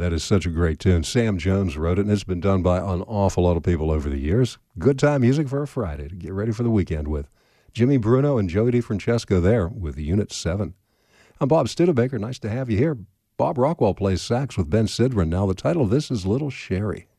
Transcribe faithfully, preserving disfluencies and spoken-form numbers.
That is such a great tune. Sam Jones wrote it, and it's been done by an awful lot of people over the years. Good time music for a Friday to get ready for the weekend with. Jimmy Bruno and Joey DeFrancesco there with Unit seven. I'm Bob Studebaker. Nice to have you here. Bob Rockwell plays sax with Ben Sidran. Now the title of this is Little Sherry.